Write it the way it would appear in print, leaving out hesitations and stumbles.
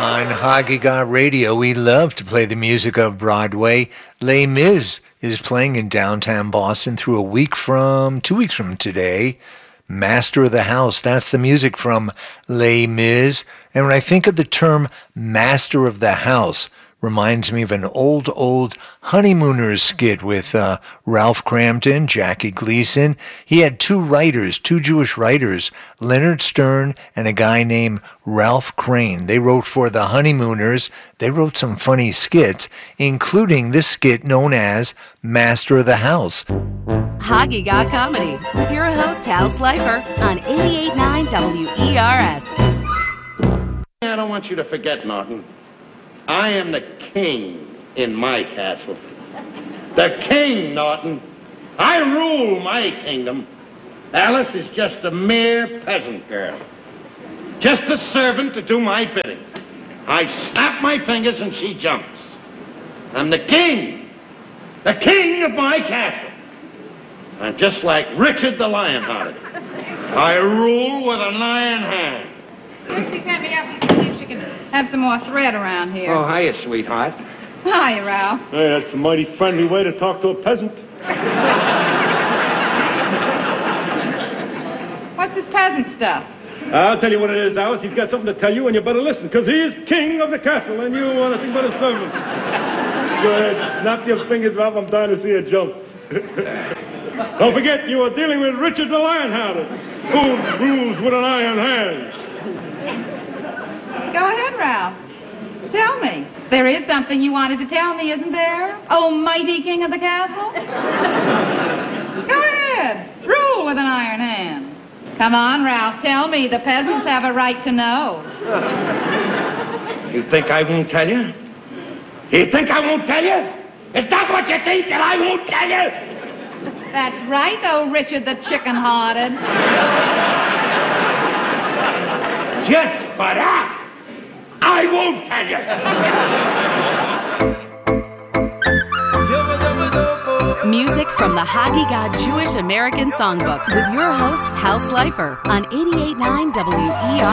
On Haggigot Radio, we love to play the music of Broadway. Les Mis is playing in downtown Boston through 2 weeks from today. Master of the House, that's the music from Les Mis. And when I think of the term Master of the House, reminds me of an old Honeymooners skit with Ralph Crampton, Jackie Gleason. He had two Jewish writers, Leonard Stern and a guy named Ralph Crane. They wrote for the Honeymooners. They wrote some funny skits, including this skit known as Master of the House. Haggigot Comedy with your host, Hal Slifer, on 88.9 WERS. I don't want you to forget, Norton. I am the king in my castle. The king, Norton. I rule my kingdom. Alice is just a mere peasant girl. Just a servant to do my bidding. I snap my fingers and she jumps. I'm the king of my castle. I'm just like Richard the Lionhearted. I rule with an iron hand. Lucy sent me up to see if she can have some more thread around here. Oh, hiya, sweetheart. Hiya, Ralph. Hey, that's a mighty friendly way to talk to a peasant. What's this peasant stuff? I'll tell you what it is, Alice. He's got something to tell you, and you better listen, because he is king of the castle, and you want nothing but a servant. Go ahead, snap your fingers, Ralph. I'm dying to see a jump. Don't forget, you are dealing with Richard the Lionhearted, who rules with an iron hand. Go ahead, Ralph. Tell me. There is something you wanted to tell me, isn't there? Oh, mighty king of the castle? Go ahead. Rule with an iron hand. Come on, Ralph. Tell me. The peasants have a right to know. You think I won't tell you? You think I won't tell you? Is that what you think, that I won't tell you? That's right, oh Richard the chicken-hearted. Just for that, I won't tell you. Music from the Haggigot Jewish American Songbook with your host, Hal Slifer, on 88.9 WERS.